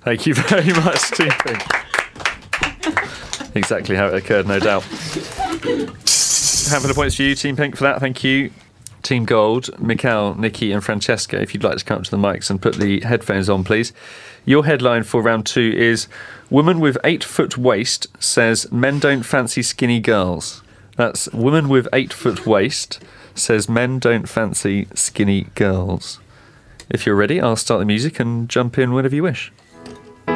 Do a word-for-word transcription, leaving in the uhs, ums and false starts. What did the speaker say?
Thank you very much, Team Pink. Exactly how it occurred, no doubt. Handful of points for you, Team Pink, for that. Thank you. Team Gold, Mikhail, Nikki and Francesca, if you'd like to come up to the mics and put the headphones on, please. Your headline for round two is Woman with eight-foot waist says men don't fancy skinny girls. That's woman with eight-foot waist says men don't fancy skinny girls. If you're ready, I'll start the music and jump in whenever you wish.